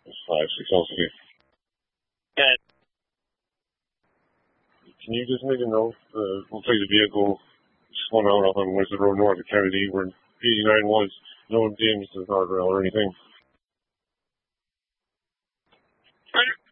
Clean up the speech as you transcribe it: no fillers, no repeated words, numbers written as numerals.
It's 5606. Okay. Can you just make a note? We'll take the vehicle spun out up on Winston Road north of Kennedy where 89 was. No damage to the guardrail or anything.